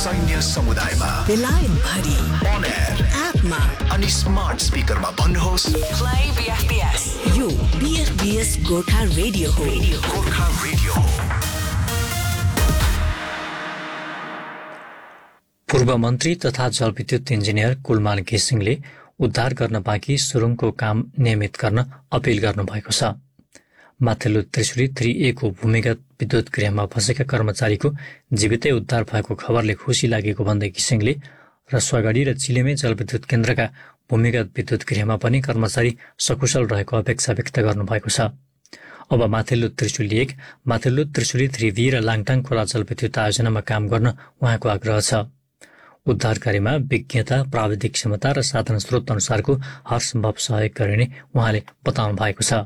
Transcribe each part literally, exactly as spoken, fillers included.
सैन्य समुदायमा, बेलायत भरि, अन एयर, एपमा अनि स्मार्ट स्पिकरमा भन्नुहोस् प्ले बीएफबीएस। यो बीएफबीएस गोर्खा रेडियो हो। गोर्खा रेडियो हो। पूर्व मन्त्री तथा जलविद्युत इन्जिनियर कुलमान घिसिङले उद्धार गर्न बाँकी सुरुङको काम नियमित गर्न अपिल गर्नुभएको छ। माथिल्लो त्रिशुली थ्री ए को भूमिगत विद्युत गृहमा फँसेका कर्मचारीको जीवितै उद्धार भएको खबरले खुसी लागेको भन्दै घिसिङले रसुवागढी र चिलेमे जलविद्युत केन्द्रका भूमिगत विद्युत गृहमा पनि कर्मचारी सकुशल रहेको अपेक्षा व्यक्त गर्नुभएको छ। अब माथिल्लो त्रिशुली एक, माथिल्लो त्रिशुली थ्री बी र लाङटाङ खोला जलविद्युत आयोजनामा काम गर्न उहाँको आग्रह छ। उद्धार कार्यमा विज्ञता, प्राविधिक क्षमता र साधन स्रोत अनुसारको हर सम्भव सहयोग गरिने उहाँले बताउनु भएको छ।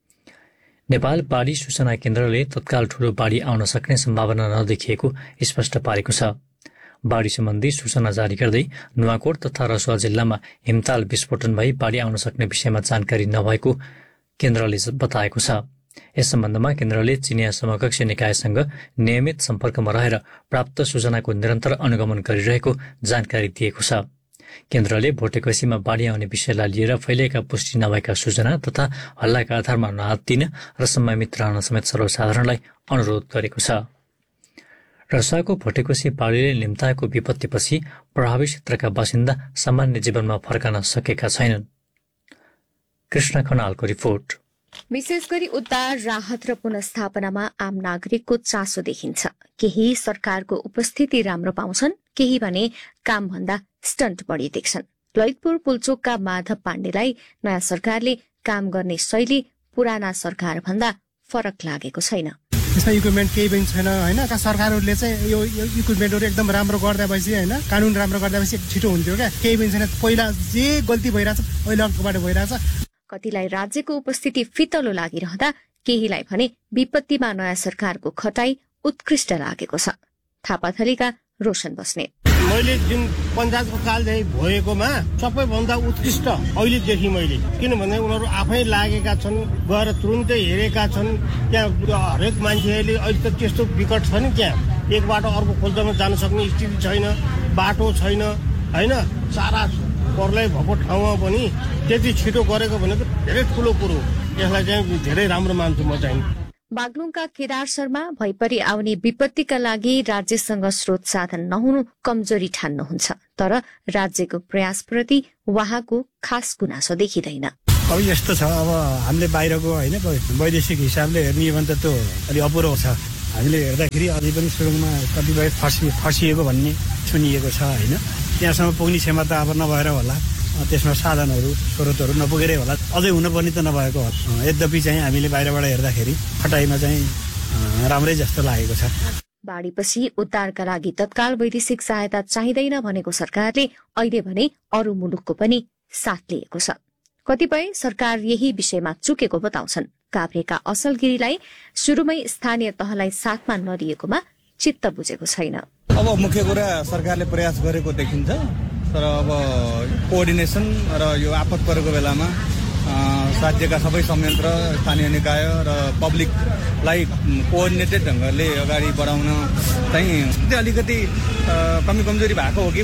नेपाल बाढी सूचना केन्द्रले तत्काल ठूलो बाढी आउन सक्ने सम्भावना नदेखिएको स्पष्ट पारेको छ। बाढी सम्बन्धी सूचना जारी गर्दै नुवाकोट तथा रसुवा जिल्लामा हिमताल विस्फोटन भई बाढी आउन सक्ने विषयमा जानकारी नभएको केन्द्रले बताएको छ। यस सम्बन्धमा केन्द्रले चिनिया समकक्ष निकायसँग नियमित सम्पर्कमा रहेर प्राप्त सूचनाको निरन्तर अनुगमन गरिरहेको जानकारी दिएको छ। केन्द्रले भोटेकोसीमा बाढी आउने विषयलाई लिएर फैलिएका पुष्टि नभएका सूचना तथा हल्लाका आधारमा नहात दिन र संयमित रहन समेत सर्वसाधारणलाई अनुरोध गरेको छ। रसुवाको भोटेकोसी बाढीले निम्ताएको विपत्तिपछि प्रभावित क्षेत्रका बासिन्दा सामान्य जीवनमा फर्कन सकेका छैनन्। कृष्ण खनालको रिपोर्ट। विशेष गरी उद्धार, राहत र पुनस्थापनामा आम नागरिकको चासो देखिन्छ। केही सरकारको उपस्थिति राम्रो पाउँछन्, केही भने कामभन्दा स्टन्ट बढी देख्छन्। ललितपुर पुल्चोकका माधव पाण्डेलाई नयाँ सरकारले काम गर्ने शैली पुराना सरकार भन्दा फरक लागेको छैन। त्यसमा इक्विपमेन्ट केही पनि छैन होइन। सरकारहरूले चाहिँ यो इक्विपमेन्टहरू एकदम राम्रो गर्दा भएपछि होइन, कानुन राम्रो गर्दा भएपछि छिटो हुन्थ्यो क्या। केही पनि छैन। पहिला जे गल्ती भइरहेछ अहिले अर्कोबाट भइरहेछ। कतिलाई राज्यको उपस्थिति फितलो लागिरहँदा केहीलाई भने विपत्तिमा नयाँ सरकारको खटाई उत्कृष्ट लागेको छ। थापाथलीका रोशन बस्नेत। मैले जुन पञ्चायतको कालदेखि भएकोमा सबैभन्दा उत्कृष्ट अहिले देखि मैले, किनभने उनीहरू आफै लागेका छन्, गएर तुरुन्तै हेरेका छन्। त्यहाँ हरेक मान्छेहरूले अहिले त त्यस्तो विकट छ नि, त्यहाँ एक बाटो अर्को खोल्दामा जान सक्ने स्थिति छैन, बाटो छैन होइन। सारा पर्लै भएको ठाउँमा पनि त्यति छिटो गरेको भनेको धेरै ठुलो कुरो। यसलाई चाहिँ धेरै राम्रो मान्छु म चाहिँ। बागलुङका केदार शर्मा भइपरि आउने विपत्तिका लागि राज्यसँग स्रोत साधन नहुनु कमजोरी ठान्नुहुन्छ, तर राज्यको प्रयासप्रति उहाँको खास गुनासो देखिँदैन। अब यस्तो छ, अब हामीले बाहिरको होइन वैदेशिक हिसाबले हेर्ने हो भने त त्यो अलि अपुरो छ। हामीले हेर्दाखेरि अझै पनि सुरुङमा कतिपय फर्सी फर्सिएको भन्ने सुनिएको छ होइन। त्यहाँसम्म पुग्ने क्षमता अब नभएर होला, त्यसमा साधनहरू स्रोतहरू नपुगेरै होला, अझै हुनुपर्ने त नभएको हो। यद्यपि चाहिँ हामीले बाहिरबाट हेर्दाखेरि खटाइमा चाहिँ राम्रै जस्तो लागेको छ। बाढीपछि उद्धारका लागि तत्काल वैदेशिक सहायता चाहिँदैन भनेको सरकारले अहिले भने अरू मुलुकको पनि साथ लिएको छ। कतिपय सरकार यही विषयमा चुकेको बताउँछन्। काभ्रेका असलगिरीलाई सुरुमै स्थानीय तहलाई साथमा नलिएकोमा चित्त बुझेको छैन। अब मुख्य कुरा सरकारले प्रयास गरेको देखिन्छ, तर अब कोअर्डिनेसन र यो आपत परेको बेलामा राज्यका सबै संयन्त्र, स्थानीय निकाय र पब्लिकलाई कोअर्डिनेटेड ढङ्गले अगाडि बढाउन चाहिँ अलिकति कमी कमजोरी भएको हो कि।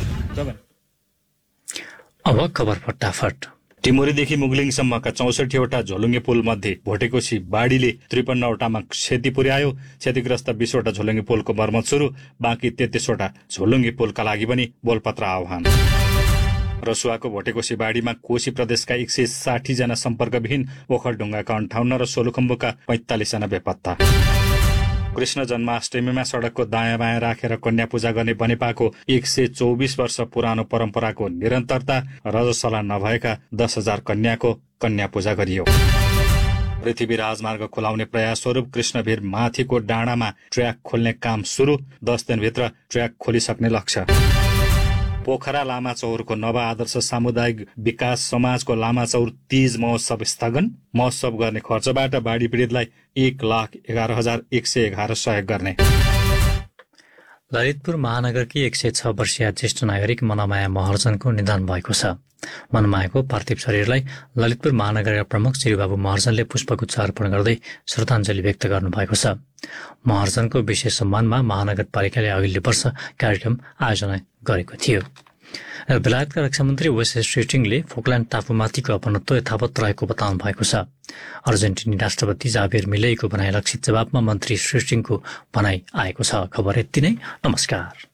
अब खबर फटाफट। टिमोरीदेखि मुगलिङसम्मका चौसठीवटा झोलुङ्गे पुल मध्ये भोटेकोसी बाढीले त्रिपन्नवटामा क्षति पुर्यायो। क्षतिग्रस्त बीसवटा झोलुङ्गे पुलको मर्मत सुरु, बाँकी तेत्तीसवटा झोलुङ्गे पुलका लागि पनि बोलपत्र आह्वान। रसुवाको भोटेकोसी बाढीमा कोशी प्रदेशका एक सय साठी जना सम्पर्कविहीन, ओखलढुङ्गाका अन्ठाउन्न र सोलुखुम्बुका पैंतालिस जना बेपत्ता। कृष्ण जन्माष्टमीमा सड़कको दायाँ बायाँ राखेर कन्या पूजा गर्ने बनेपाको एक सय चौबिस वर्ष पुरानो परम्पराको निरन्तरता, रजसला नभएका दस हजार कन्याको कन्या पूजा गरियो। पृथ्वी राजमार्ग खुलाउने प्रयास स्वरूप कृष्णवीर माथिको डाँडामा ट्र्याक खोल्ने काम सुरु, दस दिनभित्र ट्र्याक खोलिसक्ने लक्ष्य। पोखरा लामाचौरको नव आदर्श सामुदायिक विकास समाजको लामाचौर तीज महोत्सव स्थगन, महोत्सव गर्ने खर्चबाट बाढी पीडितलाई एक लाख एघार हजार एक सय एघार सहयोग गर्ने। ललितपुर महानगरकी एक सय छ वर्षीय ज्येष्ठ नागरिक मनमाया महर्जनको निधन भएको छ। मनमायाको पार्थिव शरीरलाई ललितपुर महानगरका प्रमुख श्रीबाबु महर्जनले पुष्पगुच्छ अर्पण गर्दै श्रद्धाञ्जली व्यक्त गर्नुभएको छ। महर्जनको विशेष सम्मानमा महानगरपालिकाले अघिल्लो वर्ष कार्यक्रम आयोजना गरेको थियो। बेलायतका रक्षामन्त्री वेस स्ट्रिटिङले फोकल्याण्ड टापुमाथिको अपनत्व यथावत रहेको बताउनु भएको छ। अर्जेन्टिनी राष्ट्रपति जाभियर मिलेईको भनाइ लक्षित जवाबमा मन्त्री स्ट्रिटिङको भनाइ आएको छ। खबर यति नै। नमस्कार।